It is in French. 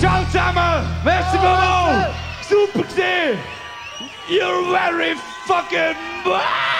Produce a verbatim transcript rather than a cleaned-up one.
Ciao zusammen! Merci beaucoup! Super gewesen! You're very fucking...